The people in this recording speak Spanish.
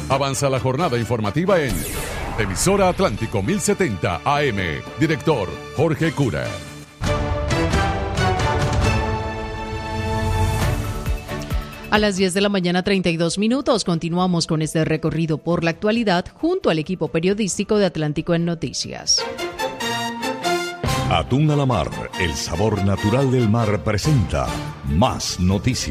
Avanza la jornada informativa en Emisora Atlántico 1070 AM. Director Jorge Cura. A las 10 de la mañana, 32 minutos, continuamos con este recorrido por la actualidad junto al equipo periodístico de Atlántico en Noticias. Atún a la mar, el sabor natural del mar presenta Más Noticias.